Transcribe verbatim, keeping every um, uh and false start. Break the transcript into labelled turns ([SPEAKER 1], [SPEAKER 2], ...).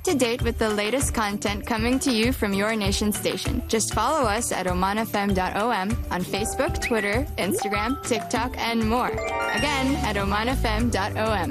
[SPEAKER 1] up to date with the latest content coming to you from your nation station. Just follow us at oman f m dot o m on Facebook, Twitter, Instagram, TikTok, and more. Again, at oman f m dot o m.